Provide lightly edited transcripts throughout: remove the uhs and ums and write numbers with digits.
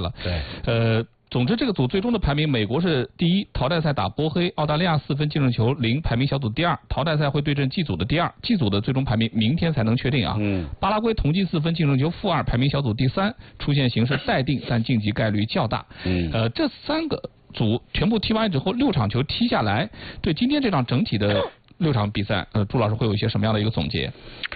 了。 对， 总之这个组最终的排名，美国是第一，淘汰赛打波黑，澳大利亚4分净胜球0，排名小组第二，淘汰赛会对阵 G 组的第二，G 组的最终排名明天才能确定啊。巴拉圭同计4分净胜球-2，排名小组第三，出现形势待定，但晋级概率较大。这3个组全部踢完之后，6场球踢下来，对今天这场整体的6场比赛，朱老师会有一些什么样的一个总结？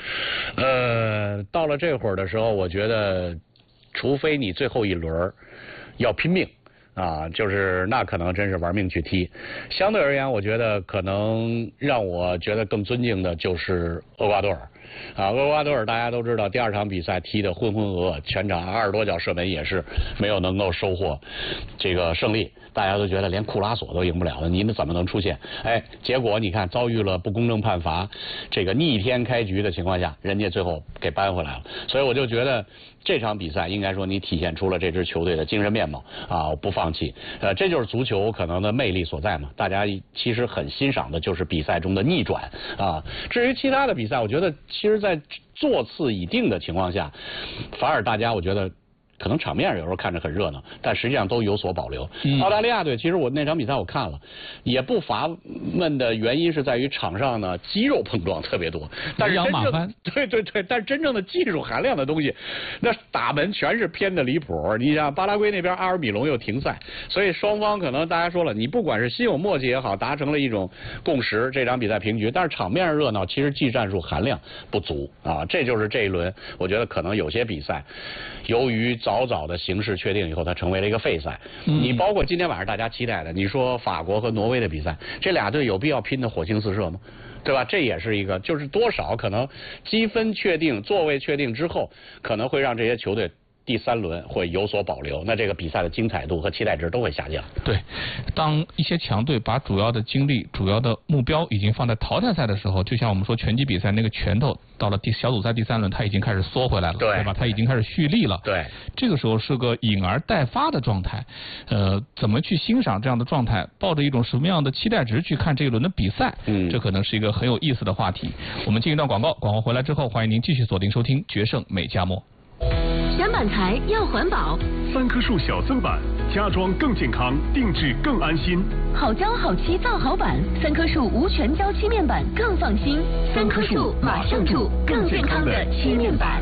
到了这会儿的时候，我觉得，除非你最后一轮要拼命。就是那可能真是玩命去踢。相对而言，我觉得可能让我觉得更尊敬的就是厄瓜多尔。厄瓜多尔大家都知道，第2场比赛踢得浑浑噩噩，全场20多脚射门也是没有能够收获这个胜利。大家都觉得连库拉索都赢不了了，你们怎么能出现？结果你看遭遇了不公正判罚，这个逆天开局的情况下，人家最后给扳回来了。所以我就觉得这场比赛应该说你体现出了这支球队的精神面貌不放弃。这就是足球可能的魅力所在嘛。大家其实很欣赏的就是比赛中的逆转至于其他的比赛，我觉得其实在座次已定的情况下，反而大家我觉得可能场面有时候看着很热闹，但实际上都有所保留。澳大利亚队其实我那场比赛我看了，也不乏问的原因是在于场上呢肌肉碰撞特别多，但是真正对，但是真正的技术含量的东西，那打门全是偏的离谱。你像巴拉圭那边阿尔米隆又停赛，所以双方可能大家说了，你不管是心有默契也好，达成了一种共识，这场比赛平局，但是场面上热闹，其实技战术含量不足这就是这一轮我觉得可能有些比赛由于早的形势确定以后，它成为了一个废赛。你包括今天晚上大家期待的，你说法国和挪威的比赛，这俩队有必要拼得火星四射吗？对吧？这也是一个，就是多少可能积分确定、座位确定之后，可能会让这些球队第3轮会有所保留，那这个比赛的精彩度和期待值都会下降。 对，当一些强队把主要的精力、主要的目标已经放在淘汰赛的时候，就像我们说拳击比赛那个拳头到了小组赛第3轮，它已经开始缩回来了，对吧？它已经开始蓄力了。 对， 这个时候是个引而待发的状态。怎么去欣赏这样的状态？抱着一种什么样的期待值去看这一轮的比赛？这可能是一个很有意思的话题。我们进一段广告，广告回来之后，欢迎您继续锁定收听《决胜美加墨》。 选板材要环保 ，3棵树小增板，家装更健康，定制更安心。 好胶好漆造好板，3棵树无全胶漆面板更放心。3棵树马上住更健康的漆面板。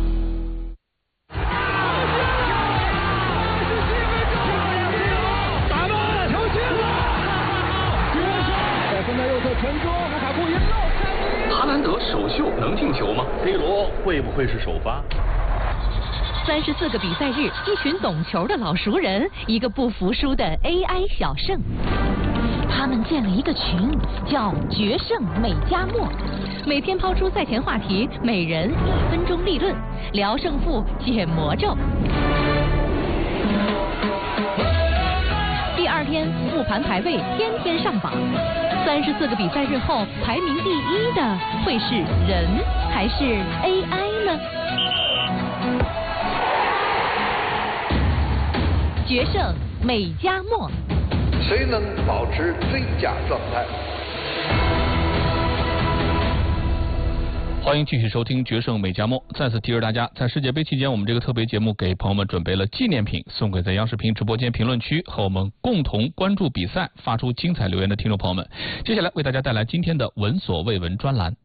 打门，球进了！在分在右侧传中，卢卡库一漏。 哈兰德首秀能进球吗 ？C 罗会不会是首发 ？34个比赛日，一群懂球的老熟人，一个不服输的 AI 小胜。他们建了一个群，叫“决胜美加墨”，每天抛出赛前话题，每人1分钟立论，聊胜负，解魔咒。第2天复盘排位，天天上榜。34个比赛日后，排名第1的会是人还是 AI 呢？决胜美加墨， 谁能保持最佳状态？ 欢迎继续收听《决胜美加墨》。再次提示大家，在世界杯期间，我们这个特别节目给朋友们准备了纪念品，送给在央视频直播间评论区和我们共同关注比赛、发出精彩留言的听众朋友们。接下来为大家带来今天的闻所未闻专栏。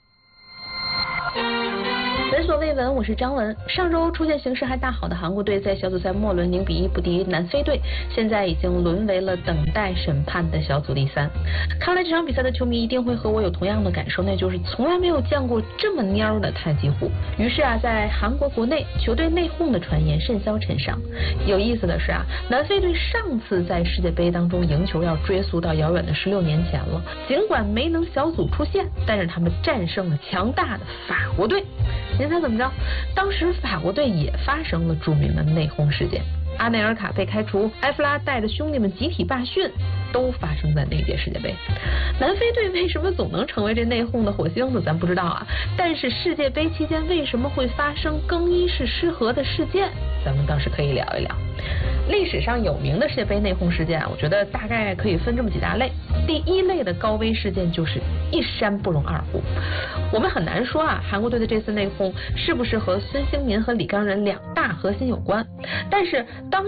闻所未闻，我是张文。上周出现形势还大好的韩国队在小组赛末轮0-1不敌南非队，现在已经沦为了等待审判的小组第3。看来这场比赛的球迷一定会和我有同样的感受，那就是从来没有见过这么蔫的太极湖。于是在韩国国内球队内讧的传言甚嚣尘上。有意思的是南非队上次在世界杯当中赢球要追溯到遥远的16年前了。尽管没能小组出线，但是他们战胜了强大的法国队。您猜怎么着？当时法国队也发生了著名的内讧事件，阿内尔卡被开除，埃弗拉带着兄弟们集体罢训，都发生在那届世界杯。南非队为什么总能成为这内讧的火星子，咱不知道但是世界杯期间为什么会发生更衣室失和的事件，咱们倒是可以聊一聊。历史上有名的世界杯内讧事件我觉得大概可以分这么几大类。第1类的高危事件就是一山不容二虎。我们很难说韩国队的这次内讧是不是和孙兴民和李刚仁2大核心有关，但是当